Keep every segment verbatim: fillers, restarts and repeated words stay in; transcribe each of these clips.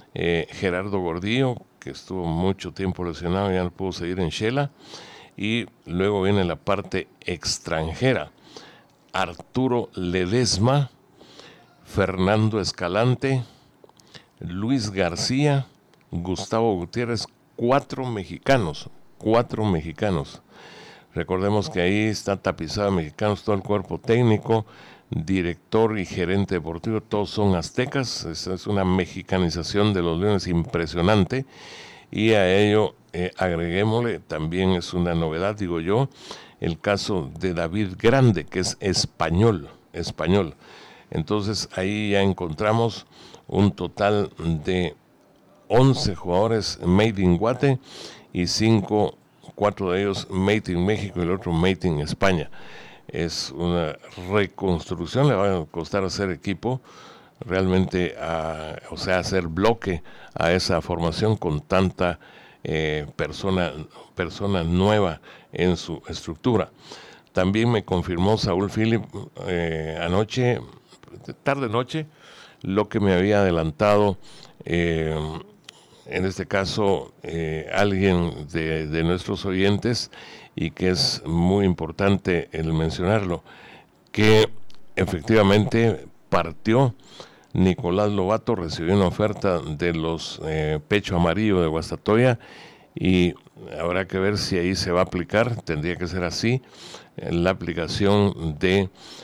eh, Gerardo Gordillo, que estuvo mucho tiempo lesionado, ya no pudo seguir en Shela. Y luego viene la parte extranjera: Arturo Ledesma, Fernando Escalante, Luis García, Gustavo Gutiérrez, cuatro mexicanos, cuatro mexicanos. Recordemos que ahí está tapizado de mexicanos todo el cuerpo técnico, director y gerente deportivo, todos son aztecas. Es, es una mexicanización de los Leones impresionante, y a ello eh, agreguémosle, también es una novedad, digo yo, el caso de David Grande, que es español, español. Entonces ahí ya encontramos un total de once jugadores made in Guate y cinco, cuatro de ellos made in México y el otro made in España. Es una reconstrucción, le va a costar hacer equipo, realmente, a, o sea, hacer bloque a esa formación con tanta eh, persona, persona nueva en su estructura. También me confirmó Saúl Philip eh, anoche, tarde noche, lo que me había adelantado, eh, en este caso, eh, alguien de, de nuestros oyentes, y que es muy importante el mencionarlo, que efectivamente partió Nicolás Lobato, recibió una oferta de los eh, Pecho Amarillo de Guastatoya, y habrá que ver si ahí se va a aplicar, tendría que ser así, la aplicación de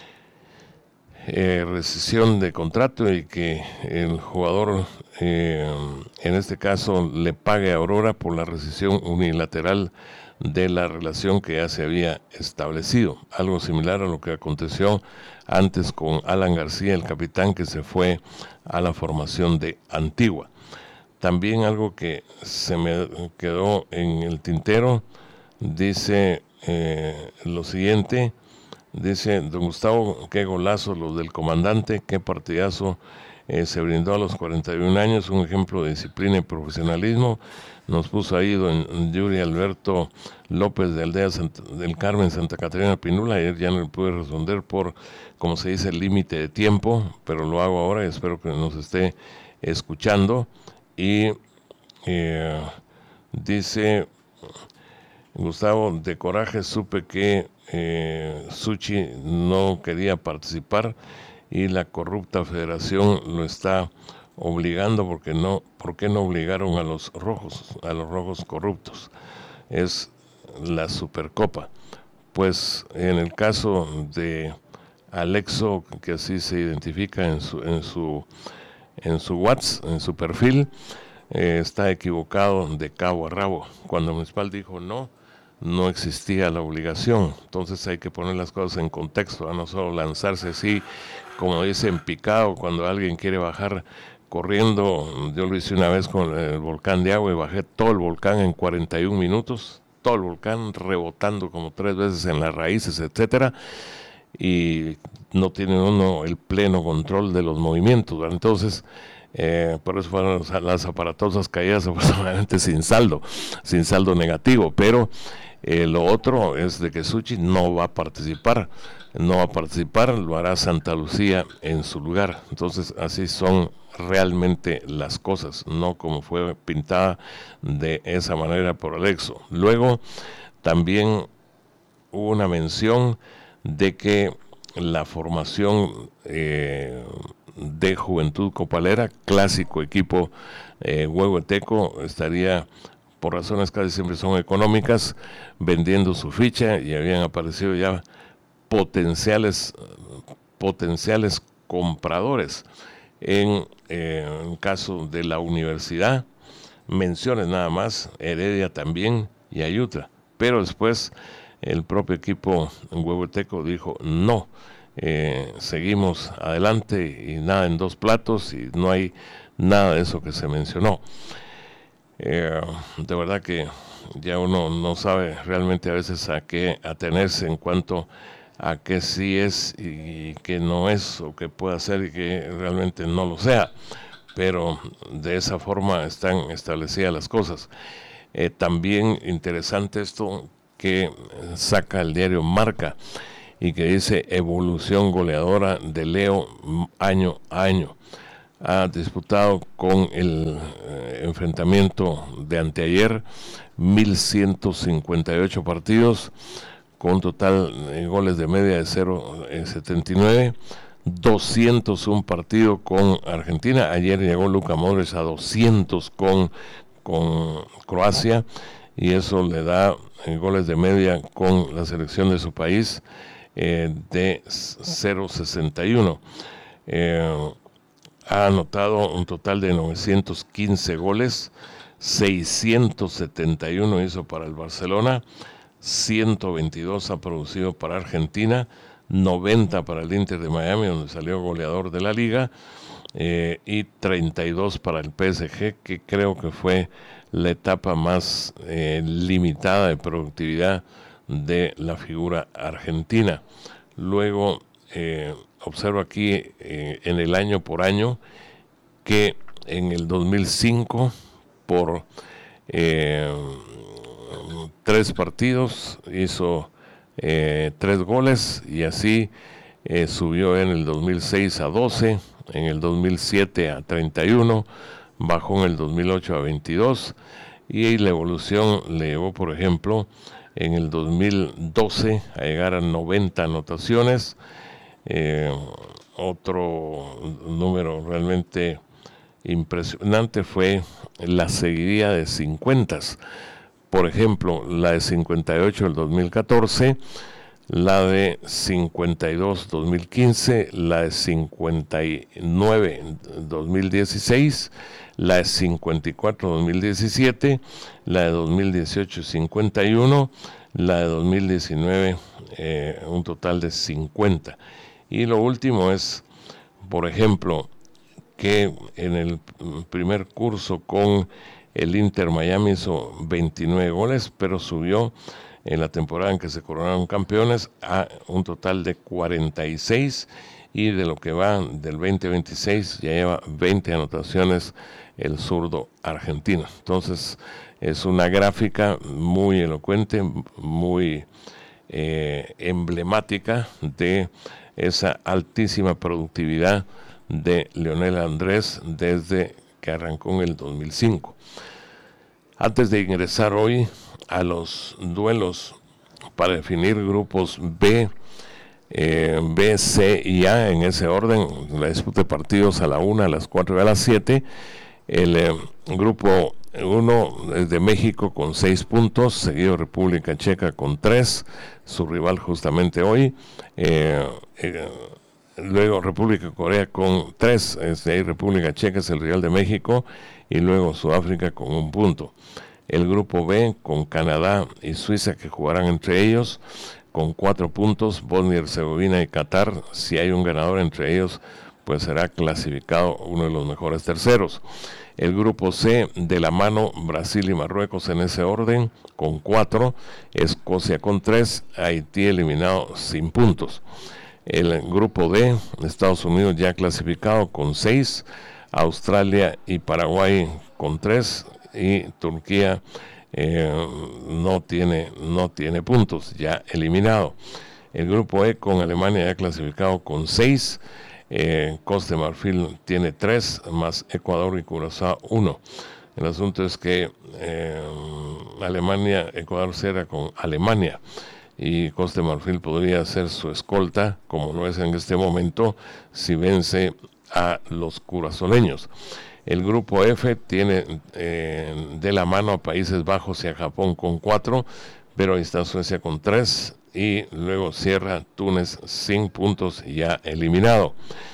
eh, rescisión de contrato, y que el jugador, eh, en este caso, le pague a Aurora por la rescisión unilateral de la relación que ya se había establecido. Algo similar a lo que aconteció antes con Alan García, el capitán, que se fue a la formación de Antigua. También algo que se me quedó en el tintero, dice eh, lo siguiente, dice don Gustavo: qué golazo los del comandante, qué partidazo eh, se brindó a los cuarenta y un años, un ejemplo de disciplina y profesionalismo. Nos puso ahí don Yuri Alberto López de Aldea Santa, del Carmen, Santa Catarina Pinula. Ayer ya no le pude responder por, como se dice, el límite de tiempo, pero lo hago ahora y espero que nos esté escuchando. Y eh, dice Gustavo: de coraje supe que eh, Suchi no quería participar y la corrupta federación lo está obligando, porque no, ¿por qué no obligaron a los rojos, a los rojos corruptos? Es la Supercopa. Pues en el caso de Alexo, que así se identifica en su en su en su WhatsApp, en su perfil, eh, está equivocado de cabo a rabo. Cuando Municipal dijo no, no existía la obligación. Entonces hay que poner las cosas en contexto, ¿eh? No solo lanzarse así, como dicen, picado, cuando alguien quiere bajar corriendo. Yo lo hice una vez con el volcán de agua y bajé todo el volcán en cuarenta y un minutos, todo el volcán rebotando como tres veces en las raíces, etcétera, y no tiene uno el pleno control de los movimientos, ¿verdad? Entonces, eh, por eso fueron las aparatosas caídas, aproximadamente sin saldo, sin saldo negativo. Pero eh, lo otro es de que Suchi no va a participar, no va a participar, lo hará Santa Lucía en su lugar. Entonces, así son realmente las cosas, no como fue pintada de esa manera por Alexo. Luego, también hubo una mención de que la formación eh, de Juventud Copalera, clásico equipo eh, huehueteco, estaría, por razones casi siempre son económicas, vendiendo su ficha, y habían aparecido ya potenciales potenciales compradores. En eh, el caso de la universidad, menciones nada más, Heredia también y Ayutla, pero después el propio equipo huehueteco dijo no, eh, seguimos adelante y nada en dos platos, y no hay nada de eso que se mencionó. Eh, de verdad que ya uno no sabe realmente a veces a qué atenerse en cuanto a qué sí es y qué no es, o qué puede ser y que realmente no lo sea, pero de esa forma están establecidas las cosas. Eh, también interesante esto que saca el diario Marca, y que dice evolución goleadora de Leo año a año. ha disputado con el eh, enfrentamiento de anteayer mil ciento cincuenta y ocho partidos, con un total de goles de media de cero punto setenta y nueve, doscientos uno partidos con Argentina. Ayer llegó Luka Modric a doscientos con, con Croacia, y eso le da eh, goles de media con la selección de su país eh, de cero punto sesenta y uno. Eh, ha anotado un total de novecientos quince goles, seiscientos setenta y uno hizo para el Barcelona, ciento veintidós ha producido para Argentina, noventa para el Inter de Miami, donde salió goleador de la liga, eh, y treinta y dos para el P S G, que creo que fue la etapa más eh, limitada de productividad de la figura argentina. Luego, eh, observo aquí eh, en el año por año que en el dos mil cinco, por eh, tres partidos, hizo eh, tres goles, y así eh, subió en el dos mil seis a doce, en el dos mil siete a treinta y uno, bajó en el dos mil ocho a veintidós, y la evolución le llevó, por ejemplo, en el dos mil doce a llegar a noventa anotaciones. Eh, otro número realmente impresionante fue la seguidilla de cincuenta. Por ejemplo, la de cincuenta y ocho del dos mil catorce, la de cincuenta y dos dos mil quince, la de cincuenta y nueve dos mil dieciséis, la de cincuenta y cuatro dos mil diecisiete, la de dos mil dieciocho cincuenta y uno, la de dos mil diecinueve eh, un total de cincuenta. Y lo último es, por ejemplo, que en el primer curso con el Inter Miami hizo veintinueve goles, pero subió en la temporada en que se coronaron campeones a un total de cuarenta y seis, y de lo que va del veinte veintiséis ya lleva veinte anotaciones el zurdo argentino. Entonces es una gráfica muy elocuente, muy eh, emblemática de esa altísima productividad de Lionel Andrés desde que arrancó en el dos mil cinco. Antes de ingresar hoy a los duelos para definir grupos B, eh, B, C y A, en ese orden, la disputa de partidos a la una, a las cuatro y a las siete. El eh, grupo uno es de México con seis puntos, seguido República Checa con tres, su rival justamente hoy. Eh, eh, luego República Corea con tres, es de ahí República Checa es el rival de México, y luego Sudáfrica con un punto. El grupo B con Canadá y Suiza, que jugarán entre ellos, con cuatro puntos, Bosnia y Herzegovina y Qatar. Si hay un ganador entre ellos, pues será clasificado uno de los mejores terceros. El grupo C, de la mano Brasil y Marruecos en ese orden, con cuatro, Escocia con tres, Haití eliminado sin puntos. El grupo D, Estados Unidos ya clasificado con seis, Australia y Paraguay con tres, y Turquía eh, no tiene no tiene puntos, ya eliminado. El grupo E con Alemania ya clasificado con seis, eh, Costa de Marfil tiene tres, más Ecuador y Curazao uno. El asunto es que eh, Alemania, Ecuador será con Alemania, y Costa de Marfil podría ser su escolta, como no es en este momento, si vence a los curazoleños. El grupo F tiene eh, de la mano a Países Bajos y a Japón con cuatro, pero ahí está Suecia con tres, y luego cierra Túnez sin puntos, ya eliminado.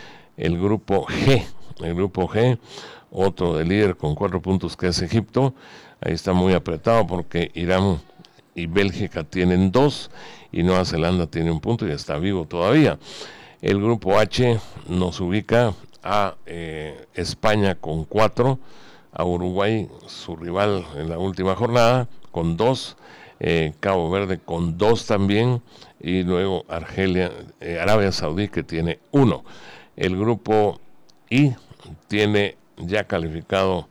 El grupo G, el grupo G, otro de líder con cuatro puntos, que es Egipto. Ahí está muy apretado porque Irán y Bélgica tienen dos, y Nueva Zelanda tiene un punto y está vivo todavía. El grupo H nos ubica a eh, España con cuatro, a Uruguay, su rival en la última jornada, con dos, eh, Cabo Verde con dos también, y luego Argelia, eh, Arabia Saudí, que tiene uno. El grupo I tiene ya calificado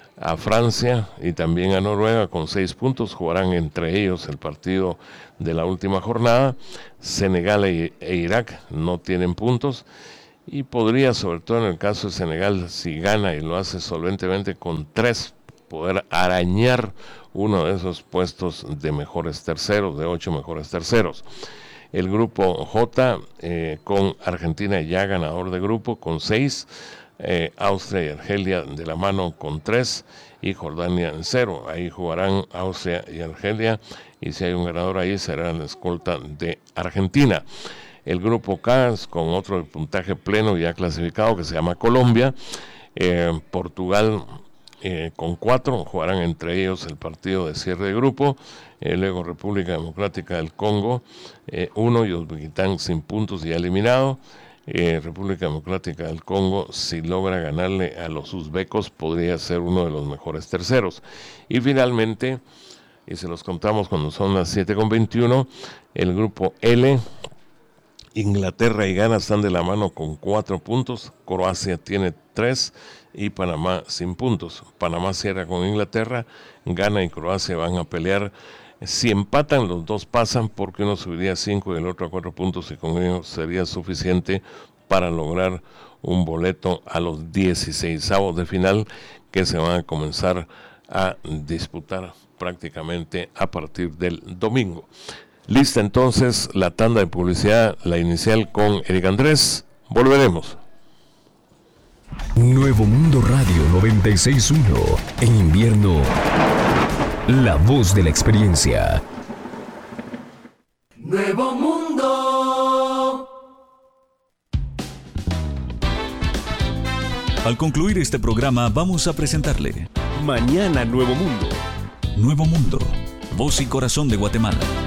a Francia y también a Noruega con seis puntos, jugarán entre ellos el partido de la última jornada. Senegal e, e Irak no tienen puntos, y podría, sobre todo en el caso de Senegal, si gana y lo hace solventemente con tres, poder arañar uno de esos puestos de mejores terceros, de ocho mejores terceros. El grupo J, eh, con Argentina ya ganador de grupo, con seis, eh, Austria y Argelia de la mano con tres, y Jordania en cero. Ahí jugarán Austria y Argelia, y si hay un ganador ahí será la escolta de Argentina. El grupo K, con otro puntaje pleno ya clasificado, que se llama Colombia, eh, Portugal eh, con cuatro, jugarán entre ellos el partido de cierre de grupo, eh, luego República Democrática del Congo, eh, uno, y Uzbekistán sin puntos ya eliminado. Eh, República Democrática del Congo, si logra ganarle a los uzbecos, podría ser uno de los mejores terceros. Y finalmente, y se los contamos cuando son las siete con veintiuno, el grupo L, Inglaterra y Ghana están de la mano con cuatro puntos, Croacia tiene tres y Panamá sin puntos. Panamá cierra con Inglaterra, Ghana y Croacia van a pelear. Si empatan, los dos pasan, porque uno subiría a cinco y el otro a cuatro puntos, y con ello sería suficiente para lograr un boleto a los dieciseisavos de final, que se van a comenzar a disputar prácticamente a partir del domingo. Lista entonces la tanda de publicidad, la inicial con Eric Andrés. Volveremos. Nuevo Mundo Radio noventa y seis punto uno. En invierno, la voz de la experiencia. Nuevo Mundo. Al concluir este programa vamos a presentarle Mañana Nuevo Mundo. Nuevo Mundo, voz y corazón de Guatemala.